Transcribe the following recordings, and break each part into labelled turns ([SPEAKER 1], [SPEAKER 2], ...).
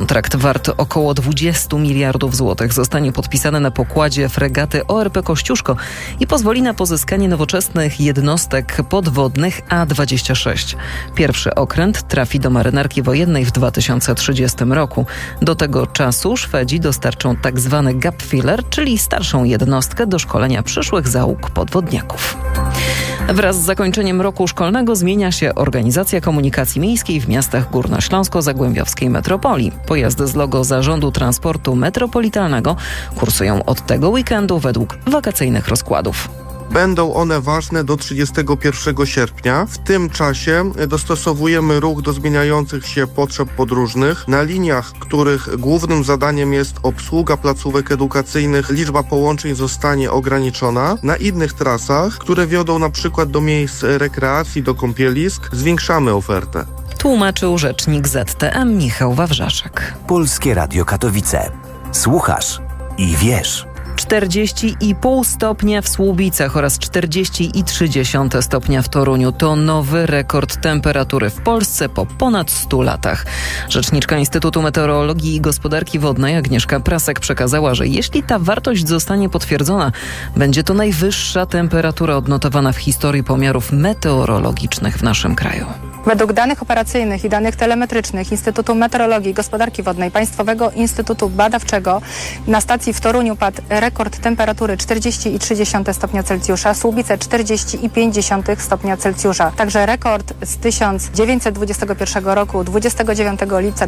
[SPEAKER 1] Kontrakt wart około 20 miliardów złotych zostanie podpisany na pokładzie fregaty ORP Kościuszko i pozwoli na pozyskanie nowoczesnych jednostek podwodnych A-26. Pierwszy okręt trafi do marynarki wojennej w 2030 roku. Do tego czasu Szwedzi dostarczą tzw. gap filler, czyli starszą jednostkę do szkolenia przyszłych załóg podwodniaków. Wraz z zakończeniem roku szkolnego zmienia się organizacja komunikacji miejskiej w miastach górnośląsko-zagłębiowskiej metropolii. Pojazdy z logo Zarządu Transportu Metropolitalnego kursują od tego weekendu według wakacyjnych rozkładów.
[SPEAKER 2] Będą one ważne do 31 sierpnia. W tym czasie dostosowujemy ruch do zmieniających się potrzeb podróżnych. Na liniach, których głównym zadaniem jest obsługa placówek edukacyjnych, liczba połączeń zostanie ograniczona. Na innych trasach, które wiodą na przykład do miejsc rekreacji, do kąpielisk, zwiększamy ofertę.
[SPEAKER 1] Tłumaczył rzecznik ZTM Michał Wawrzaszek.
[SPEAKER 3] Polskie Radio Katowice. Słuchasz i wiesz.
[SPEAKER 1] 40,5 stopnia w Słubicach oraz 40,3 stopnia w Toruniu. To nowy rekord temperatury w Polsce po ponad 100 latach. Rzeczniczka Instytutu Meteorologii i Gospodarki Wodnej Agnieszka Prasek przekazała, że jeśli ta wartość zostanie potwierdzona, będzie to najwyższa temperatura odnotowana w historii pomiarów meteorologicznych w naszym kraju.
[SPEAKER 4] Według danych operacyjnych i danych telemetrycznych Instytutu Meteorologii i Gospodarki Wodnej Państwowego Instytutu Badawczego na stacji w Toruniu padł rekord temperatury 40,3 stopnia Celsjusza, Słubice 40,5 stopnia Celsjusza. Także rekord z 1921 roku 29 lipca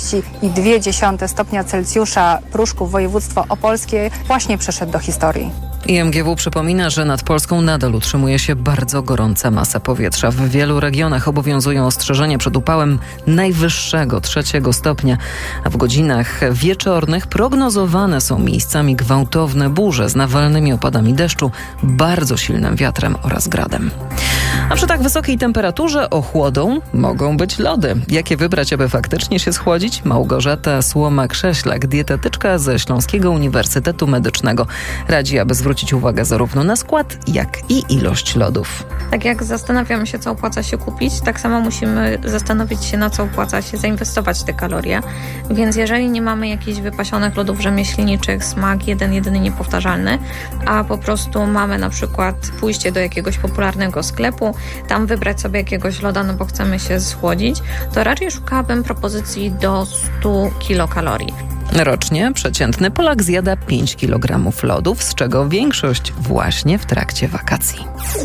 [SPEAKER 4] 40,2 stopnia Celsjusza Pruszków, województwo opolskie właśnie przeszedł do historii.
[SPEAKER 1] IMGW przypomina, że nad Polską nadal utrzymuje się bardzo gorąca masa powietrza. W wielu regionach obowiązują ostrzeżenia przed upałem najwyższego 3 stopnia, a w godzinach wieczornych prognozowane są miejscami gwałtowne burze z nawalnymi opadami deszczu, bardzo silnym wiatrem oraz gradem. A przy tak wysokiej temperaturze ochłodą mogą być lody. Jakie wybrać, aby faktycznie się schłodzić? Małgorzata Słoma-Krześlak, dietetyczka ze Śląskiego Uniwersytetu Medycznego, radzi, aby zwrócić uwagę zarówno na skład, jak i ilość lodów.
[SPEAKER 5] Tak jak zastanawiamy się, co opłaca się kupić, tak samo musimy zastanowić się, na co opłaca się zainwestować te kalorie. Więc jeżeli nie mamy jakichś wypasionych lodów rzemieślniczych, smak jedyny niepowtarzalny, a po prostu mamy na przykład pójście do jakiegoś popularnego sklepu, tam wybrać sobie jakiegoś loda, no bo chcemy się schłodzić, to raczej szukałabym propozycji do 100 kilokalorii.
[SPEAKER 1] Rocznie przeciętny Polak zjada 5 kg lodów, z czego większość właśnie w trakcie wakacji.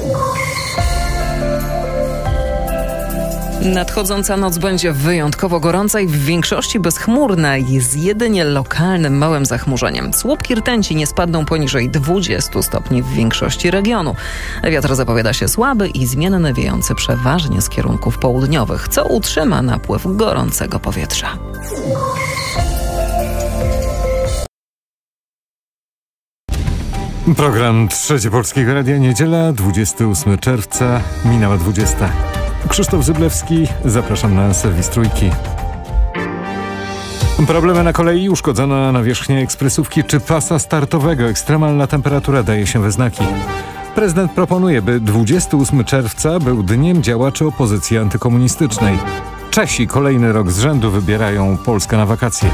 [SPEAKER 1] Nadchodząca noc będzie wyjątkowo gorąca i w większości bezchmurna i z jedynie lokalnym małym zachmurzeniem. Słupki rtęci nie spadną poniżej 20 stopni w większości regionu. Wiatr zapowiada się słaby i zmienny, wiejący przeważnie z kierunków południowych, co utrzyma napływ gorącego powietrza.
[SPEAKER 6] Program Trzecie Polskiego Radia, niedziela, 28 czerwca, minęła 20. Krzysztof Zyblewski, zapraszam na serwis Trójki. Problemy na kolei, uszkodzona nawierzchnia ekspresówki czy pasa startowego. Ekstremalna temperatura daje się we znaki. Prezydent proponuje, by 28 czerwca był dniem działaczy opozycji antykomunistycznej. Czesi kolejny rok z rzędu wybierają Polskę na wakacje.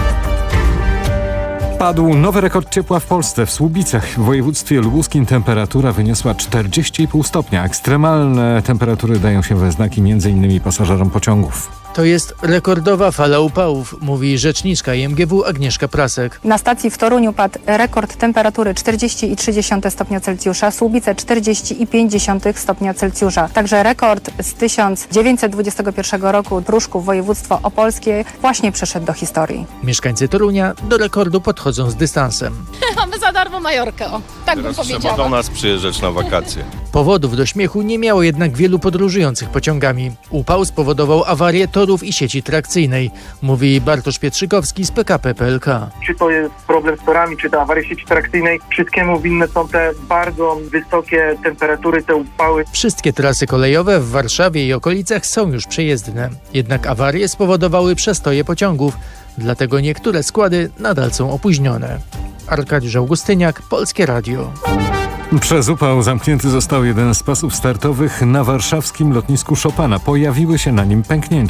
[SPEAKER 6] Padł nowy rekord ciepła w Polsce. W Słubicach w województwie lubuskim temperatura wyniosła 40,5 stopnia. Ekstremalne temperatury dają się we znaki m.in. pasażerom pociągów.
[SPEAKER 7] To jest rekordowa fala upałów, mówi rzeczniczka IMGW Agnieszka Prasek.
[SPEAKER 4] Na stacji w Toruniu padł rekord temperatury 40,3 stopnia Celsjusza, Słubice 40,5 stopnia Celsjusza. Także rekord z 1921 roku Pruszków, województwo opolskie właśnie przeszedł do historii.
[SPEAKER 7] Mieszkańcy Torunia do rekordu podchodzą z dystansem.
[SPEAKER 8] Mamy za darmo Majorkę, tak bym powiedziała.
[SPEAKER 9] Trzeba do nas przyjeżdżać na wakacje.
[SPEAKER 7] Powodów do śmiechu nie miało jednak wielu podróżujących pociągami. Upał spowodował awarię torów i sieci trakcyjnej, mówi Bartosz Pietrzykowski z PKP PLK.
[SPEAKER 10] Czy to jest problem z torami, czy to awaria sieci trakcyjnej, wszystkiemu winne są te bardzo wysokie temperatury, te upały.
[SPEAKER 7] Wszystkie trasy kolejowe w Warszawie i okolicach są już przejezdne. Jednak awarie spowodowały przestoje pociągów, dlatego niektóre składy nadal są opóźnione. Arkadiusz Augustyniak, Polskie Radio.
[SPEAKER 6] Przez upał zamknięty został jeden z pasów startowych na warszawskim lotnisku Chopina. Pojawiły się na nim pęknięcia.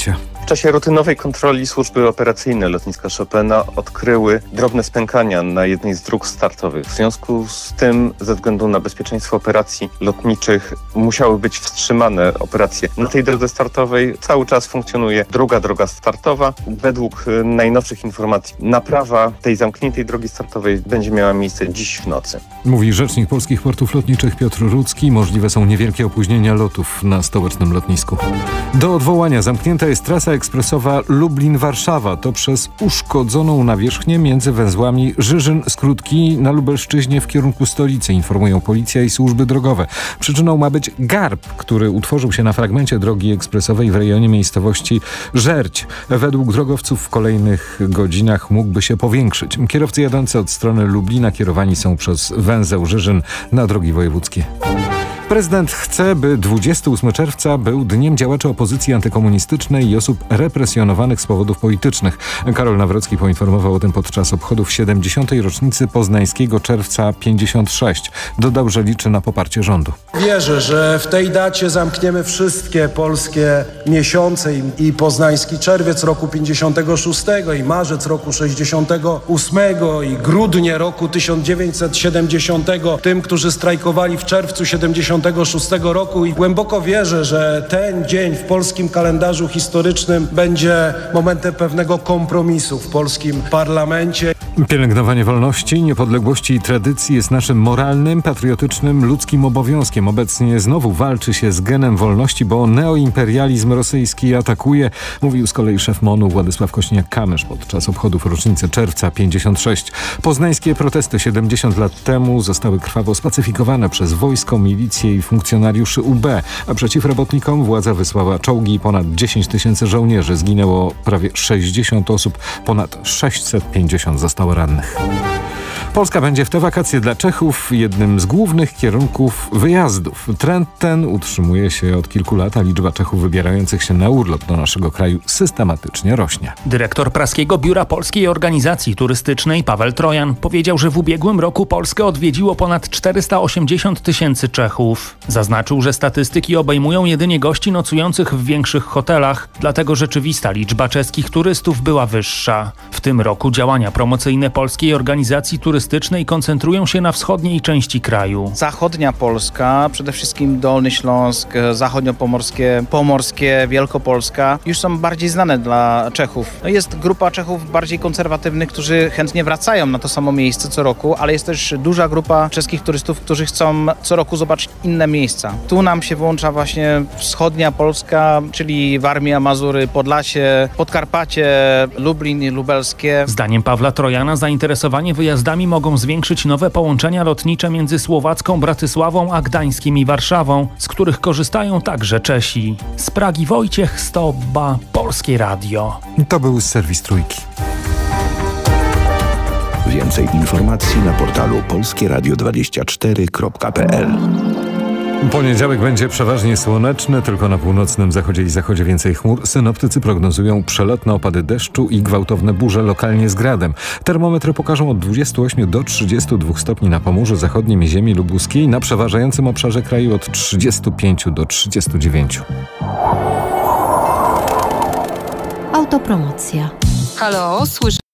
[SPEAKER 11] czasie rutynowej kontroli służby operacyjne lotniska Chopina odkryły drobne spękania na jednej z dróg startowych. W związku z tym, ze względu na bezpieczeństwo operacji lotniczych, musiały być wstrzymane operacje. Na tej drodze startowej cały czas funkcjonuje druga droga startowa. Według najnowszych informacji naprawa tej zamkniętej drogi startowej będzie miała miejsce dziś w nocy.
[SPEAKER 6] Mówi rzecznik Polskich Portów Lotniczych Piotr Rudzki. Możliwe są niewielkie opóźnienia lotów na stołecznym lotnisku. Do odwołania zamknięta jest trasa ekspresowa Lublin-Warszawa. To przez uszkodzoną nawierzchnię między węzłami Żyżyn-Skrótki na Lubelszczyźnie w kierunku stolicy, informują policja i służby drogowe. Przyczyną ma być garb, który utworzył się na fragmencie drogi ekspresowej w rejonie miejscowości Żerć. Według drogowców w kolejnych godzinach mógłby się powiększyć. Kierowcy jadący od strony Lublina kierowani są przez węzeł Żyżyn na drogi wojewódzkie. Prezydent chce, by 28 czerwca był Dniem Działaczy Opozycji Antykomunistycznej i osób represjonowanych z powodów politycznych. Karol Nawrocki poinformował o tym podczas obchodów 70. rocznicy poznańskiego Czerwca 56. Dodał, że liczy na poparcie rządu.
[SPEAKER 12] Wierzę, że w tej dacie zamkniemy wszystkie polskie miesiące i poznański czerwiec roku 56 i marzec roku 68 i grudnie roku 1970 tym, którzy strajkowali w czerwcu 76 roku i głęboko wierzę, że ten dzień w polskim kalendarzu historycznym będzie momentem pewnego kompromisu w polskim parlamencie.
[SPEAKER 6] Pielęgnowanie wolności, niepodległości i tradycji jest naszym moralnym, patriotycznym, ludzkim obowiązkiem. Obecnie znowu walczy się z genem wolności, bo neoimperializm rosyjski atakuje, mówił z kolei szef MON-u Władysław Kośniak-Kamysz podczas obchodów rocznicy Czerwca 56. Poznańskie protesty 70 lat temu zostały krwawo spacyfikowane przez wojsko, milicję i funkcjonariuszy UB, a przeciw robotnikom władza wysłała czołgi i ponad 10 000 żołnierzy. Zginęło prawie 60 osób, ponad 650 zostało rannych. Polska będzie w te wakacje dla Czechów jednym z głównych kierunków wyjazdów. Trend ten utrzymuje się od kilku lat, a liczba Czechów wybierających się na urlop do naszego kraju systematycznie rośnie.
[SPEAKER 13] Dyrektor Praskiego Biura Polskiej Organizacji Turystycznej Paweł Trojan powiedział, że w ubiegłym roku Polskę odwiedziło ponad 480 000 Czechów. Zaznaczył, że statystyki obejmują jedynie gości nocujących w większych hotelach, dlatego rzeczywista liczba czeskich turystów była wyższa. W tym roku działania promocyjne Polskiej Organizacji Turystycznej koncentrują się na wschodniej części kraju.
[SPEAKER 14] Zachodnia Polska, przede wszystkim Dolny Śląsk, zachodniopomorskie, pomorskie, Wielkopolska już są bardziej znane dla Czechów. Jest grupa Czechów bardziej konserwatywnych, którzy chętnie wracają na to samo miejsce co roku, ale jest też duża grupa czeskich turystów, którzy chcą co roku zobaczyć inne miejsca. Tu nam się włącza właśnie wschodnia Polska, czyli Warmia, Mazury, Podlasie, Podkarpacie, Lublin, Lubelskie.
[SPEAKER 13] Zdaniem Pawła Trojana zainteresowanie wyjazdami mogą zwiększyć nowe połączenia lotnicze między słowacką Bratysławą a Gdańskiem i Warszawą, z których korzystają także Czesi. Z Pragi Wojciech Stobba, Polskie Radio.
[SPEAKER 6] To był serwis Trójki.
[SPEAKER 15] Więcej informacji na portalu polskieradio24.pl.
[SPEAKER 6] Poniedziałek będzie przeważnie słoneczny, tylko na północnym zachodzie i zachodzie więcej chmur. Synoptycy prognozują przelotne opady deszczu i gwałtowne burze lokalnie z gradem. Termometry pokażą od 28 do 32 stopni na Pomorzu Zachodnim i ziemi lubuskiej, na przeważającym obszarze kraju od 35 do 39.
[SPEAKER 16] Autopromocja.
[SPEAKER 17] Halo, słyszę.